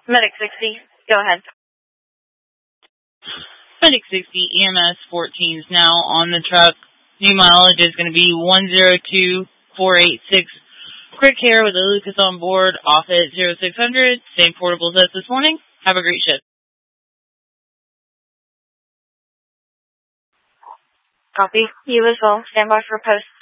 Medic 60, go ahead. Medic 60, EMS 14 is now on the truck. New mileage is going to be 102,486. Quick care with a Lucas on board, off at 0600. Same portables as this morning. Have a great shift. Copy. You as well. Stand by for post.